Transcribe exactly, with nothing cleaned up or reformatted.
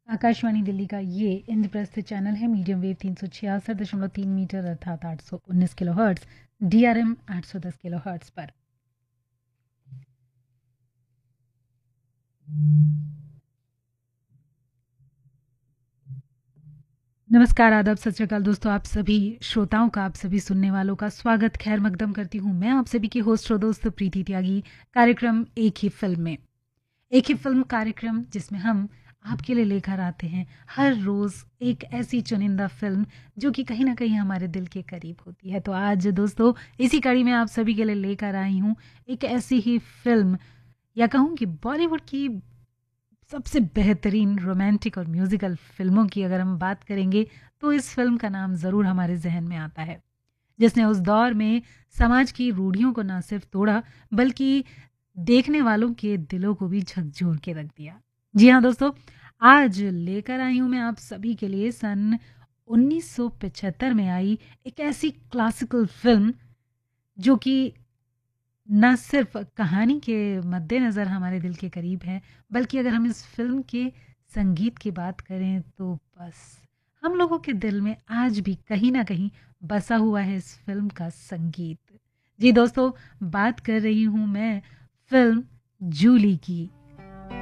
आकाशवाणी दिल्ली का ये इंद्रप्रस्थ चैनल है। मीडियम वेव तीन सौ छियासठ दशमलव तीन मीटर अर्थात आठ सौ उन्नीस kilo hertz, D R M आठ सौ दस किलो हर्ट्स पर। नमस्कार, आदाब, सत श्री अकाल दोस्तों। आप सभी श्रोताओं का, आप सभी सुनने वालों का स्वागत खैर मकदम करती हूँ मैं, आप सभी की होस्ट और दोस्त प्रीति त्यागी। कार्यक्रम एक ही फिल्म में, एक ही फिल्म कार्यक्रम जिसमें हम आपके लिए लेकर आते हैं हर रोज एक ऐसी चुनिंदा फिल्म जो कि कहीं ना कहीं हमारे दिल के करीब होती है। तो आज दोस्तों इसी कड़ी में आप सभी के लिए लेकर आई हूँ एक ऐसी ही फिल्म, या कहूँ कि बॉलीवुड की सबसे बेहतरीन रोमांटिक और म्यूजिकल फिल्मों की अगर हम बात करेंगे तो इस फिल्म का नाम ज़रूर हमारे जहन में आता है, जिसने उस दौर में समाज की रूढ़ियों को न सिर्फ तोड़ा बल्कि देखने वालों के दिलों को भी झकझोर के रख दिया। जी हाँ दोस्तों, आज लेकर आई हूं मैं आप सभी के लिए सन उन्नीस सौ पचहत्तर में आई एक ऐसी क्लासिकल फिल्म जो कि न सिर्फ कहानी के मद्देनज़र हमारे दिल के करीब है, बल्कि अगर हम इस फिल्म के संगीत की बात करें तो बस हम लोगों के दिल में आज भी कहीं ना कहीं बसा हुआ है इस फिल्म का संगीत। जी दोस्तों, बात कर रही हूँ मैं फिल्म जूली की।